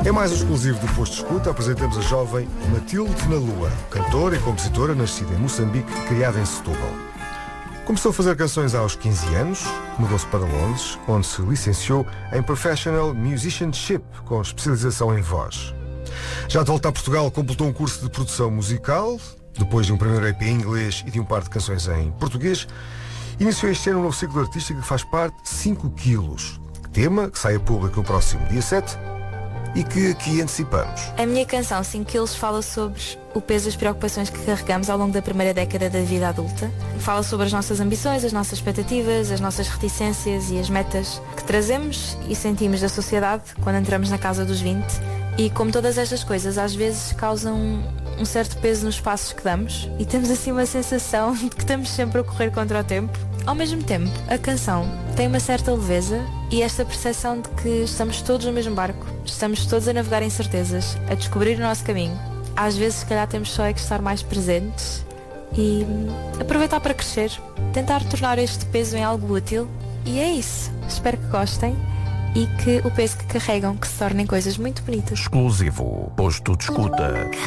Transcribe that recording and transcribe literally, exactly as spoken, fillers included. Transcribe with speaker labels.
Speaker 1: É mais um exclusivo do Posto de Escuta. Apresentamos a jovem Matilde na Lua, cantora e compositora nascida em Moçambique, criada em Setúbal. Começou a fazer canções aos quinze anos, mudou-se para Londres, onde se licenciou em Professional Musicianship, com especialização em voz. Já de volta a Portugal, completou um curso de produção musical, depois de um primeiro E P em inglês e de um par de canções em português. Iniciou este ano um novo ciclo artístico que faz parte de cinco quilos, tema que sai a público no próximo dia sete e que aqui antecipamos.
Speaker 2: A minha canção cinco quilos fala sobre o peso das preocupações que carregamos ao longo da primeira década da vida adulta. Fala sobre as nossas ambições, as nossas expectativas, as nossas reticências e as metas que trazemos e sentimos da sociedade quando entramos na casa dos vinte. E como todas estas coisas às vezes causam um certo peso nos passos que damos e temos assim uma sensação de que estamos sempre a correr contra o tempo. Ao mesmo tempo, a canção tem uma certa leveza e esta percepção de que estamos todos no mesmo barco, estamos todos a navegar em certezas, a descobrir o nosso caminho. Às vezes, se calhar, temos só é que estar mais presentes e aproveitar para crescer, tentar tornar este peso em algo útil. E é isso. Espero que gostem e que o peso que carregam que se tornem coisas muito bonitas.
Speaker 3: Exclusivo Posto de Escuta.